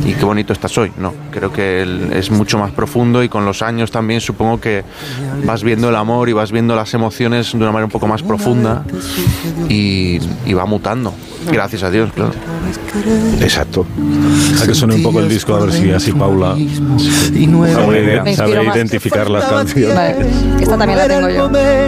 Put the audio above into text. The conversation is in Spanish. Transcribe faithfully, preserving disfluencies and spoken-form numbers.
y qué bonito estás hoy. No, creo que el, es mucho más profundo, y con los años también supongo que vas viendo el amor y vas viendo las emociones de una manera un poco más profunda, y, y va mutando, gracias a Dios, claro. Exacto. A que suene un poco el disco, a ver si así Paula sabe, sabe identificar las canciones. Vale, esta también la tengo yo.